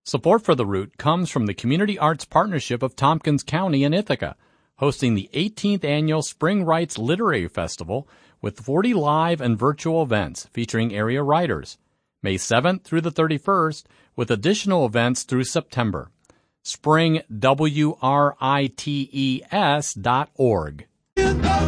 Support for The Root comes from the Community Arts Partnership of Tompkins County in Ithaca, hosting the 18th Annual Spring Writes Literary Festival with 40 live and virtual events featuring area writers, May 7th through the 31st, with additional events through September. springwrites.org.